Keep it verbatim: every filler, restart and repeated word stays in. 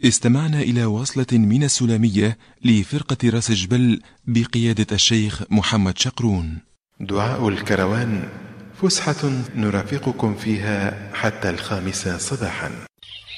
استمعنا إلى وصلة من السلامية لفرقة راس جبل بقيادة الشيخ محمد شقرون. دعاء الكروان، فسحة نرافقكم فيها حتى الخامسة صباحا.